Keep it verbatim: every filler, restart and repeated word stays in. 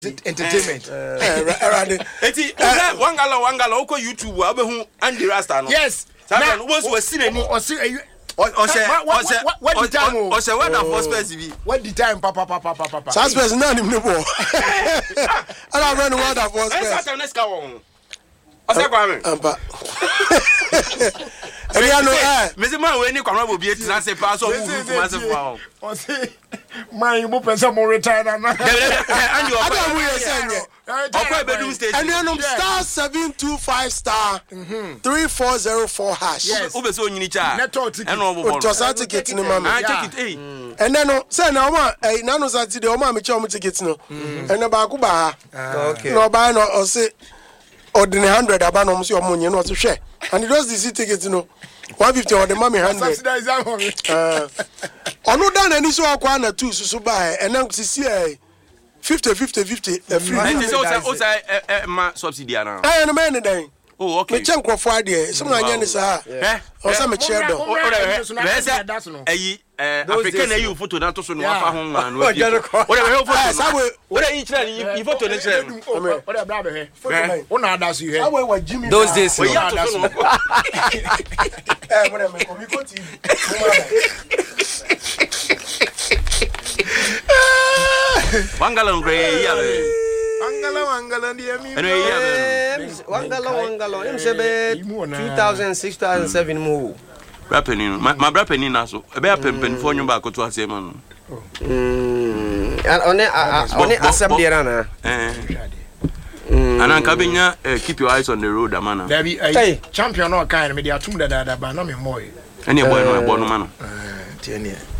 entertainment. Eti one gala one gala oko YouTube wa be hu Andy Rasta no. Yes. Now was was seen any or see what what the time or say what that first person what the time papa papa papa suspect na him no bo. Ala run what that first person. Let's go on. Ose kwa me. Ampa. Eya no eh. Me say man we ni kwamra bo bi etina se pa so wo fu ma se fa. O say man mo pesa mo retire na. And you Adam we say okay bedroom station. And you know star seven two five star three four zero four hash. Yes. Ube so nyini cha. Network ticket. And no bo. To sa ticket ni mama. I take it eh. And then no say na o ma eh na no sa ti de o ma me che o ticket no. And ba ku ba. Okay. No ba no o say ordinary one hundred aba no mo se o mo nye no to hwe. And just the see ticket no one fifty or the mommy one hundred. Subsidize that one. Uh, ono dan ani so akwa na two susu ba e na sisi eh fifty fifty fifty e free. And so so so ma subsidy ana. Eh no man den. Oh okay. Me chen krofo ade, so na anya ni sa. Eh. O sa me che do. O re eh eh African you photo na to so no afa ho ma no. O re be photo. Sa we o re yi kire ni photo ni kire. O re bra be he. Photo o na adaso you he. Sa we wa Jimmy. Those days. O ya to so no. Eh mo me ko mi ko ti. Wangala ngre ya be. Wangala wangala ndi emi. Eno ya be. Wangala wangala im se be two thousand six two thousand seven mo. Rapping ma ma rapping na so. E be apempen fo nyum ba ko to asem no. Mm. One one assembly na. Eh. And an cabina keep your eyes on the road amana. There be a champion or kind me dey atum da da da ba na me moy. Any boy no boy no man. Eh, tiene.